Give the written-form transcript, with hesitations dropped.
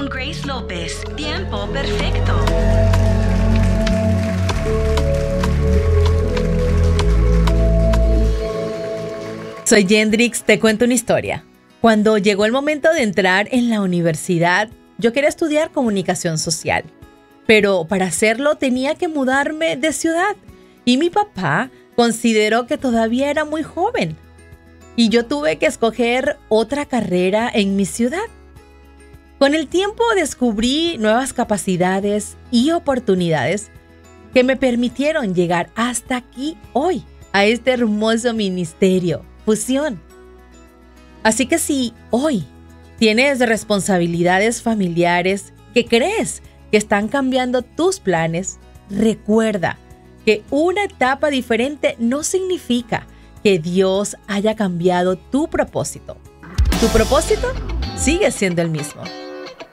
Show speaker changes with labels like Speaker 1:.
Speaker 1: Grace López. Tiempo perfecto.
Speaker 2: Soy Yendrix, te cuento una historia. Cuando llegó el momento de entrar en la universidad, yo quería estudiar comunicación social. Pero para hacerlo tenía que mudarme de ciudad. Y mi papá consideró que todavía era muy joven. Y yo tuve que escoger otra carrera en mi ciudad. Con el tiempo descubrí nuevas capacidades y oportunidades que me permitieron llegar hasta aquí hoy, a este hermoso ministerio, Fusión. Así que si hoy tienes responsabilidades familiares que crees que están cambiando tus planes, recuerda que una etapa diferente no significa que Dios haya cambiado tu propósito. Tu propósito sigue siendo el mismo.